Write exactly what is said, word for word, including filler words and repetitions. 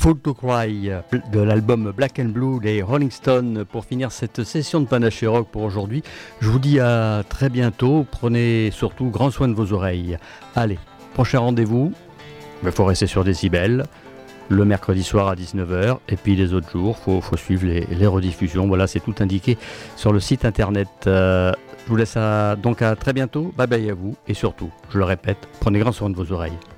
Fall to Cry de l'album Black and Blue des Rolling Stones pour finir cette session de Panaché Rock pour aujourd'hui. Je vous dis à très bientôt. Prenez surtout grand soin de vos oreilles. Allez, prochain rendez-vous, il faut rester sur Décibel, le mercredi soir à dix-neuf heures, et puis les autres jours, il faut, faut suivre les, les rediffusions. Voilà, c'est tout indiqué sur le site internet. Euh, je vous laisse à, donc à très bientôt. Bye bye à vous, et surtout, je le répète, prenez grand soin de vos oreilles.